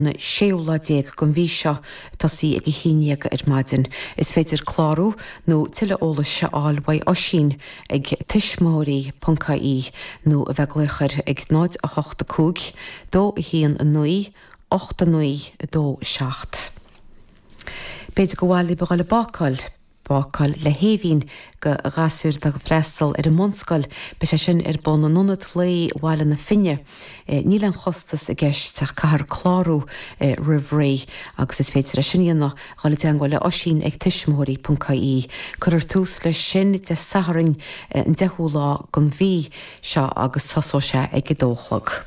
na séoladéag gon bhí seo tasí ag híineag maidin. Is féidir chlárú nó tuile ólas se áilhaid osín ag tismóirí.caí nó a bheitgluchar ag 985 2 9 8 9 2 7. Beidir go bhhail beáil bácail le héhín go gasúr a freistal ar a monscail be sé sin ar bon an nunad lé bhile na finne. Níl an chostas a gceist a cahar chlárú rihré agus is féidir a sinna gáil an gáile osín ag tismóirí.caí chur tús le sin de saharing an dethúlá gon bhí seo agus tasó se ag dóchlag.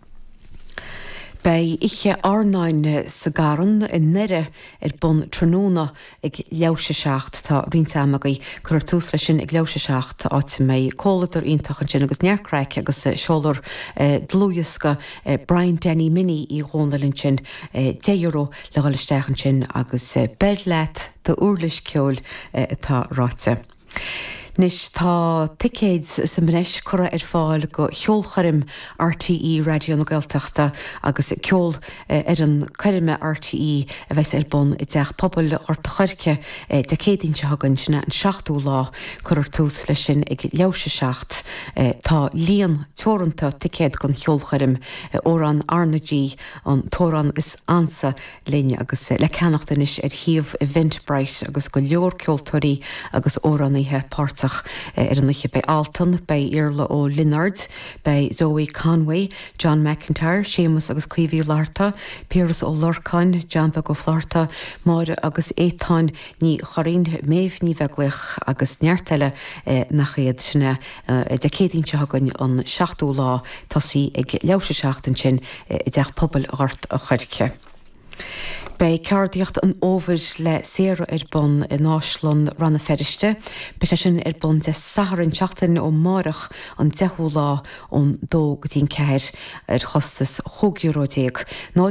Bei iche arnain sa garan in nire bon tróna ag leabhse seacht tá rínta amagaí chur tús lei sin ag leabhse seacht áit mé cóladar ionintach an sin agus nearcraic agus seolar dlúiasca Brian Denny Mini í gcónalinn sin €10 le gáilisteach an sin agus bedleit de úrlis ceol tá ráite. Nis tá ticéid sa mreis cura ar fáil go cheolcharim RTE radio na Gaeltachta agus ceol ar an chuirime RTE a bheits ar bon i deach pobl orta chuirce de cédín se hagann sinna an 7ú lá chur tús lei sin ag leabhse seacht tá líon teoranta ticéid gon cheolcharim ó an Arnagí an tóran is ansa léine agus le ceannachta is ar thiomh Eventbrite agus go leor ceoltóirí agus óraníthe páirteach ar an liche bei Alton, bei Irla ó Linnard, bei Zoe Conway, John McIntyre, Seamus agus Cuiví Larta, Piers ó Lorcain, John Bag ó Florta, Máire agus Étáin ní chorín méh ní bheaglaich agus neartile nach chéad sinna de cédín se hagann an 7ú lá tasí ag leabhse seachtain sin i deach pobl ort a chuirce. Bei ceardíocht an óbhir le séra ar bon in Náislan ranna feriste, be sé sin ar bon de saharan teachtain ó márach an 10ú lá ón 2 ar chostas €8.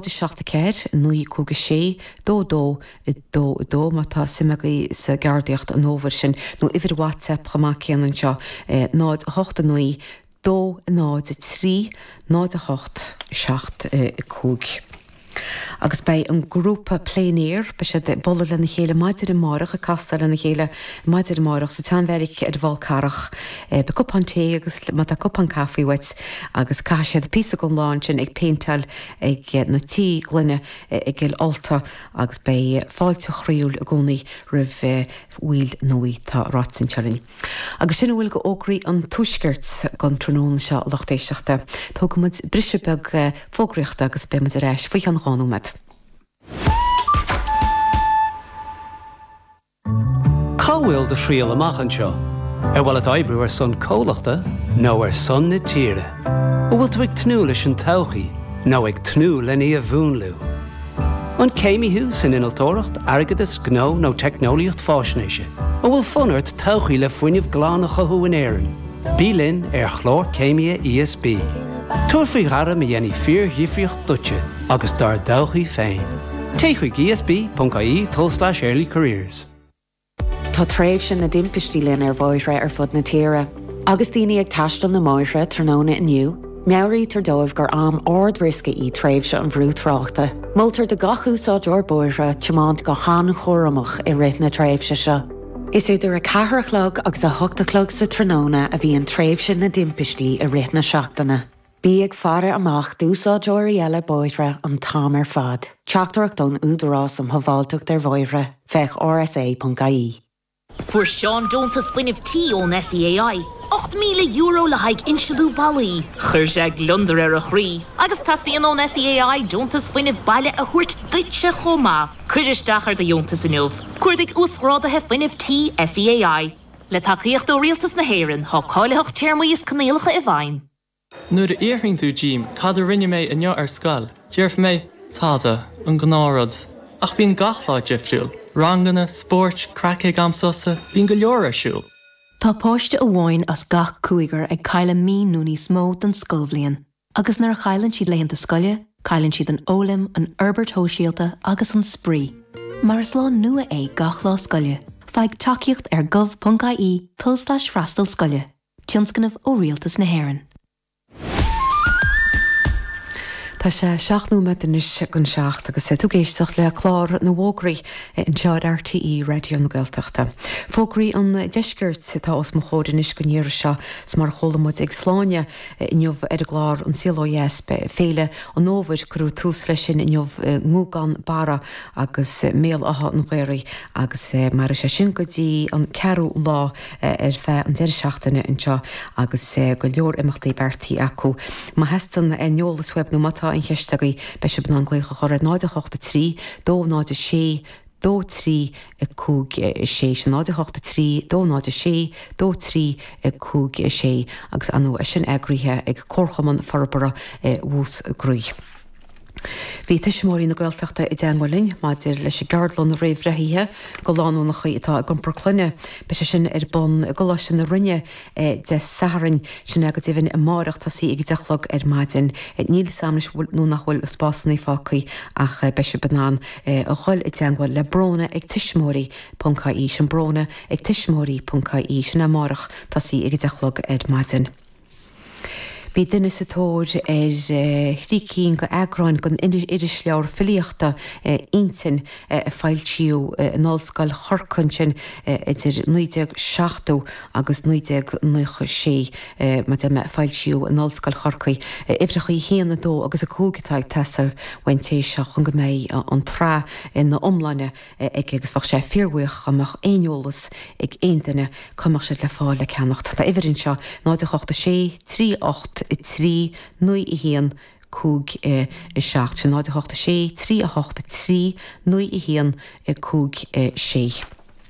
9 9 cúga sé, 2 2 má tá simagaí sa geardíocht an óbhir sin nó ifir WhatsApp chamá céanan seo 8 9 2 9 3 9 8 7 cúg. Agus bei an grúpa plénéir be sé de bolle le na chéile maidir marach a castal le na chéile maidir marach sa tanmheric ar bháilcarach be copan té agus mat a copan cafiwet agus caiisiad pí go láin sin ag péintal ag na tí glunne ag gil alta agus bei fáilte chríúil a gcónaí rih bhil nóí tá rásin teling. Agus sin bhfuil go ógraí an túisgurt gan tróna se lachtéisteachta. Tá go mud brisebeg fógriachta agus be mud a reis faoi an gáúmad. Cáhfuil de sríal amach an seo, bhfuil it oibriú ar son cólachta nó ar son na tíre. Bhfuil tú ag tnú leis an tochaí nó ag tnú le ní a bhúnlú. An céimiú san inaltóireacht agad is gná nó technoliacht fáisnéise. Bhfuil funart tochaí le foiinemh glánacha chuin éireann. Bílinn ar chlór céimia ESB. Tuair faoi ghara a dhéanaí fíor dhífriocht dute agus dar dóchaí féin. Téchuig esb.ie/early careers. Tá tréimh sin na dimpistí linn ar bhóithre ar fud na tíre. Agus daoine ag taistal na máithre tróna inniu, meabhraí tar dóibh gur am ord risca í tréimhse an bhrúthráachta. Multar de gachúsáideor bóithre temáint go hána chóramach i rith na tréimhse seo. Is idir a 4 agus a 8 sa tróna a bhí an tréimhse na dimpistí i rith na seachtainna. Bí ag fara amach dúsáideoirí eile bóithre an tám ar fad. Teachtarach don údarrás am haváilteach ar bhóithre feich rsa.caí. Fuair Seán Dúntas fuinemh tí ón SEAI. €8,000 le haig insealú ballaí. Chuir sé glundar ar a chrí. Agus tastíon ón SEAI Dúntas fuinemh baile a thuirt duitse chomá. Cuiristeach ar de Dúntas inniuh. Cuirdig úsrádathe fuinemh tí SEAI. Le tacaíocht ó rialtas na hÉireann, thá cáileach téirmaíos canéalacha i bhain. Nuair a íorthing tú Jim, cad a rinne mé inneo ar scoil. Dearf mé táda an gnárad. Ach bíon gachlá difriúil. Ranganna, sport, crackig amsosa, bíon go leor arsúil. Tá páiste a bháin as gach cúigar ag caile mí núní smód an scolbhliain. Agus nar chailann siad léhananta scoile, cailann siad an ólim, an Herbert-Hóisialta agus an spree. Mar is lá nua é gach lá scoile, feig takeíocht ar gov.ie/freastal scoile. Tionscanmh ó rialtas na hÉireann. Tá Tá sé seaachnú me in is gon seach agus tú géisteach le chlár na bhógraí an seád RTE radio na Gaeltachta. Fógraí an deisgurt tá os mo chóir in is go níir se mar cholamid ag sláine inmh ar a glár an sílóhéas féle an nóhaid gurú tús lei sin inmh ngúgan bara agus méal atha an ghéirí agus mar sé sin gotí an ceú lá ar bheith an deir seachtainna anseo agus go leor imachtaí bertaí acu. Má hestan neolalas web nó mata an cheistagaí be se ban an gléocha chorad 983 296 23 cúg sé sin 983 296 23 cúg sé agus anú sin agríthe ag córchaman farbara ús grúi. Bhí tuismóí na Gaeltachta I dteanghfuilinn má dir leis gardlan na réimhreithe go lánú nach chuí atá gon proclunne be sé sin ar bon go sin na rinne de saharin sin agatíhann I máireach tá sí ag deachlog ar maidin níl samlis nó nachhfuil spásnaí fácaí ach be se banán a chuil I dteanghfuil le brona ag tuismóí.caí sin brona ag tuismóí.caí sin na máireach tá sí ag deachlog ar maidin. Bhí duine sa tóir chrícín go agráin gon iris leabhar filíochta intin a fáiltíú nálscail chorcann sin idir 1970 agus 1996 má de fáiltíú nálscail chorcaí ifrecha I héanana dó agus a cúgatáid tesar waintéiseach an go méid an trá in na omlaine ag agus bfach sé fíorhuiach amach éolalas ag aon duine chumach sé le fáil le ceannacht. Tá idirinn seo 986 38 3 9 1 cúg seach sin 986 383 9 1 cúg sé.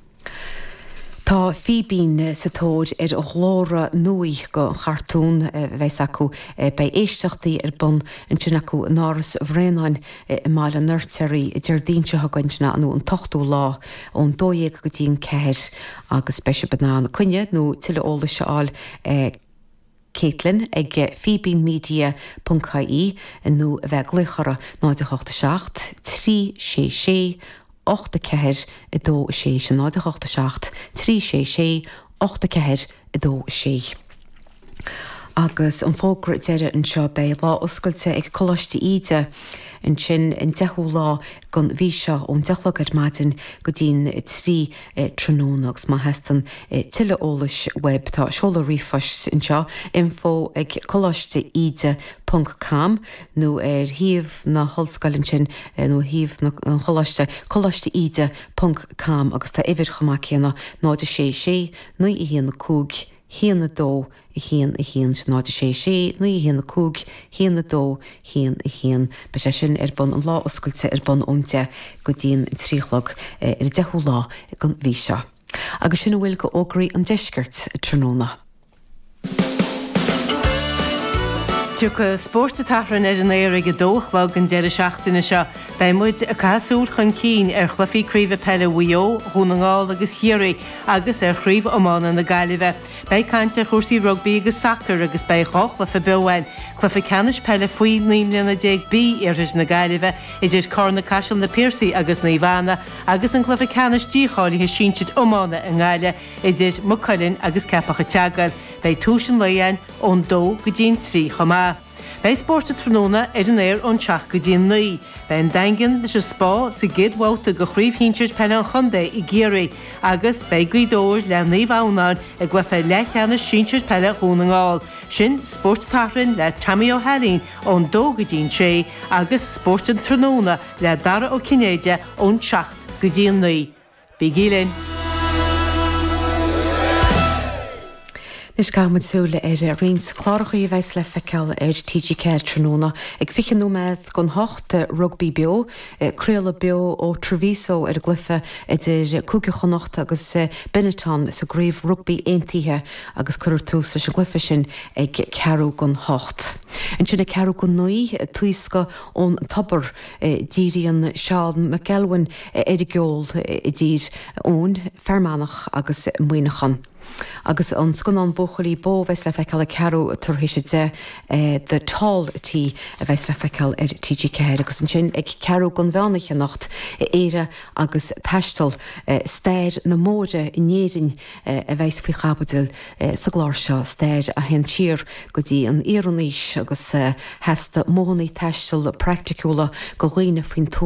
Tá fibín sa tóir ar a chlóra nuí go chartún bheits acu bei éisteachtaí ar bon an sin acu náras bhréáin má le nurteirí deardínse hagaintna anú an 8ú lá ón 2 go dtíon ceir agus be se banán cunne nó tiile óla seáil Caitlin ag fibinmedia.caí nó bheith gluchara 986 366 8 ceir I dó sé sin 986 366 8 ceir I dó sé. Agus an fógra deire an seo bei lá oscailte ag choláiste ide an sin in 10 lá gon bhí seo ón deachlog ar maidin go dtíon 3 trónagus má hestan tiile ólais web tá seola rífas in seo info ag choláisteide.com nó ar híomh na hallscailin sin nó híomh na choláisteide.com agus tá ihir chamach chéanna 966 9 cúg Híanana dó hían sin 966 9 cúg híanana dó hían be sé sin ar bon an lá oscailte ar bon ónte go dtíon tríchlog ar 10 lá gon bhí seo. Agus sin bhfuil go ógraí an deisgurt tróna. Tucha spórta tahran ar an éir go dóchlog an deire seachtainna seo, bei muid a casúil chun cín ar chlufií críomh pelle Wio, Húnaáil agus Hiúraí agus ar chríomh Omána na Gaillimhe. Bei cainte chósaí rugby agus soccer agus bei chochlafa behain, chlufa canis pelle faoi 9 bí ar na Gaillimhe, idir corna caiisiil na Piersaí agus na Ivana, agus an chlufa canis díáilithe síntead Omána an Gaile, idir Mucailinn agus Cepacha Teagal, bei túsin leian ón 2 go dtíon 3 chomá. Bei spórta tróna ar an éir ón 7 go dtíon 9. Bei an daingan leis a spá sa gidhhálta go chríomhhínteir penne an chundé I Géirí, agus bei gcuidóir le naomhánán ag glufa leithcheanna sínteir pelle Húnaáil. Sin spórta tahrann le Tammy O'Halín ón 2 go dtíon 3 agus spórta tróna le Dara ó Cinéide ón 7 go dtíon 9. Bí gílinn. Is gaman súla ar rins chláracha I bheits le feiceil ar TG Care tróna ag fichan nóméid gon hochta rugby bio, cruala bio ó Treviso ar glufa idir cúga chonacht agus Benetton sa gréibh rugby aontaithe agus chuir tús sa glufa sin ag cearú gon hocht. An sinna cearú gon nuí tuisca ón tabar díríon Seán McElwain ar geol I dír ón fermánach agus muoinechan. agus an scan an bocholí bó bheits le feiceil a ceú turhéise de táltí a bheits le feiceil ar TG Céir agus an sin ag ceú gon bheanaiche nacht éire agus teistal stéir na móide inéirin a bheits fao chabadil sa gláir seo stéir a hen tír go dtí an éaroníis agus heasta mónaí teistal practicúla go roiine faoin